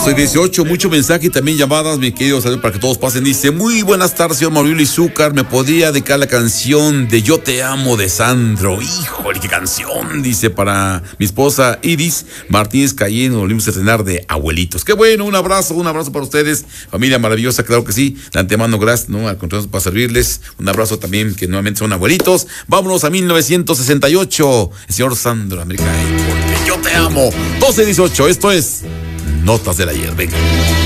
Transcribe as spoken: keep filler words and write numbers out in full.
doce dieciocho, mucho mensaje y también llamadas, mi querido saludo para que todos pasen. Dice, muy buenas tardes, señor Mauricio Izúcar, ¿me podría dedicar la canción de Yo Te Amo de Sandro? Híjole, qué canción, dice, para mi esposa Iris Martínez Cayeno, volvimos a estrenar de Abuelitos. Qué bueno, un abrazo, un abrazo para ustedes, familia maravillosa, claro que sí, de antemano, gracias, ¿no? Al contrario, para servirles, un abrazo también, que nuevamente son abuelitos. Vámonos a mil novecientos sesenta y ocho, el señor Sandro América, porque Yo Te Amo, doce dieciocho, esto es Notas del Ayer, venga.